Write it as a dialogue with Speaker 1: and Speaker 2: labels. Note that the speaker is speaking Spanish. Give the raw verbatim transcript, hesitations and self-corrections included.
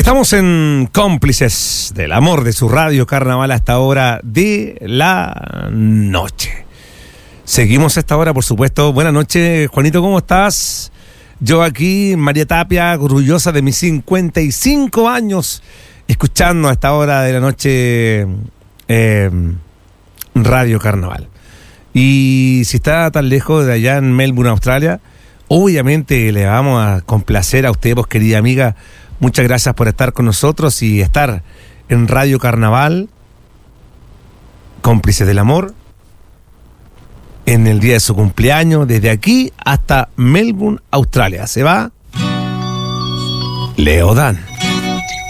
Speaker 1: Estamos en Cómplices del Amor de su radio Carnaval a esta hora de la noche. Seguimos a esta hora, por supuesto. Buenas noches, Juanito, ¿cómo estás? Yo aquí, María Tapia, orgullosa de mis cincuenta y cinco años, escuchando a esta hora de la noche eh, Radio Carnaval. Y si está tan lejos de allá en Melbourne, Australia, obviamente le vamos a complacer a usted, pues, querida amiga. Muchas gracias por estar con nosotros y estar en Radio Carnaval, Cómplices del Amor, en el día de su cumpleaños, desde aquí hasta Melbourne, Australia. Se va Leo Dan.